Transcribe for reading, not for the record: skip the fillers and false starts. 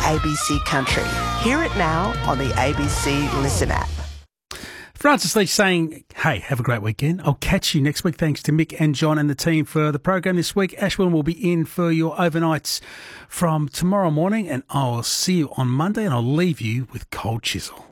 ABC Country. Hear it now on the ABC Listen app. Francis Lee saying, hey, have a great weekend. I'll catch you next week. Thanks to Mick and John and the team for the program this week. Ashwin will be in for your overnights from tomorrow morning, and I'll see you on Monday, and I'll leave you with Cold Chisel.